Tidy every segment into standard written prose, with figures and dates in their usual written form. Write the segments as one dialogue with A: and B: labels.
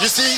A: You see,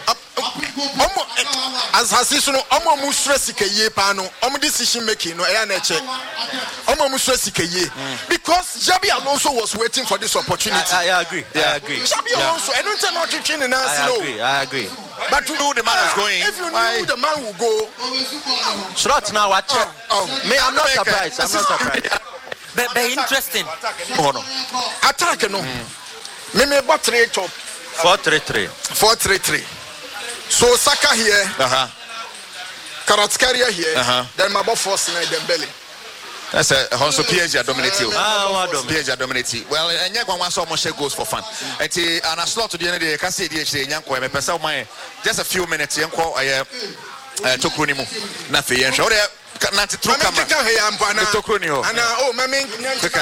A: as Hasisuno, Omo Stressike ye pano, Omo decision making, no Anache, Omo Stressike ye. Because Jabi Alonso was waiting for this opportunity.
B: I agree.
A: Jabi Alonso, I don't know to train in
B: I agree.
A: But to know the man is going, if you knew the man will go,
B: Slot now, watch. Me, I'm not surprised. But interesting.
A: Attack no. Me bought 3 top.
B: 4-3-3.
A: 4-3-3. So Saka here, Kvaratskhelia here, then my force in Dembele.
C: That's a also PSG dominating. PSG dominating. Well, and Yankwang so much goes for fun. And a slot to the end of the day, I can say DHD Yankwa, my person, just a few minutes, Yankwa, I took Runimu, nothing. And show there. Not to come here, and oh, my main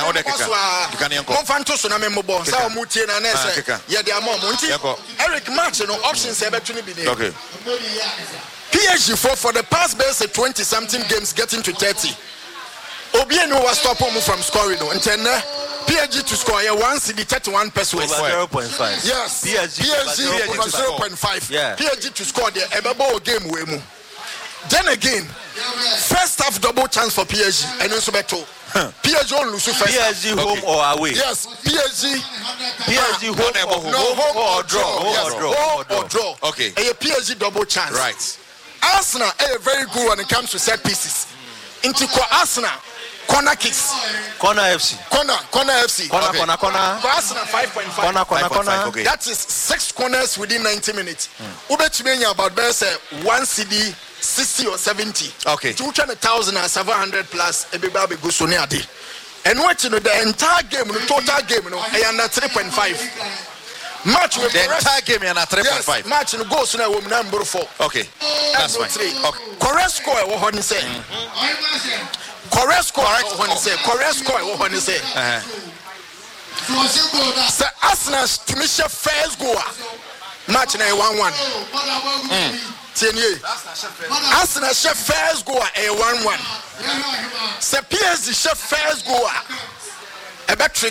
C: Eric Martin options okay. PSG for the past base 20 something games getting to 30. Obieno was stopping from scoring and PSG to score once the 31 percent
B: 0.5.
A: Yes, PSG 0.5.
B: Yeah.
A: PSG to score the Ebebo game way. Then again, first half double chance for PSG and also better. PSG on lose first.
B: PSG home or away?
A: Yes, PSG
B: home or draw.
A: Home or draw.
C: Okay.
A: A PSG double chance.
C: Right.
A: Arsenal are very good when it comes to set pieces. Into Arsenal corner kicks.
B: Corner FC.
A: Corner FC.
B: Corner.
A: Arsenal 5.5.
B: Corner.
A: Okay. That is 6 corners within 90 minutes. Ubechimenya about best 1 CD 60 or 70.
C: Okay.
A: 200,700 plus Ebibabe Gusoniadi. And watching the entire game, the total game, I am at 3.5. Match with
C: the entire game and at 3.5.
A: Yes, match in the goals now number 4.
C: Okay. That's fine.
A: 3. Okay. Correct score what he say. Correct score what he say. Correct score what he say. So Arsenal to me first goal. Match na 1-1. Arsenal chef first goal a 1-1. Se PSG chef first goal a better